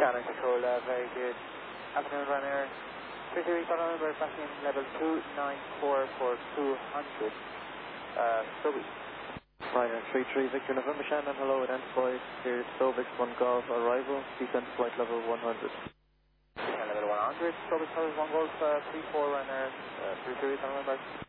Scanner control, very good. Afternoon, Ryanair. 33 November, back in level 294 for 200. Sovic. Ryanair 33 Victor November Shannon, hello, identified. Here's Sovic 1 Golf arrival, descent flight level 100. Level 100, Sovic 1 Golf 34 Ryanair, 33 November.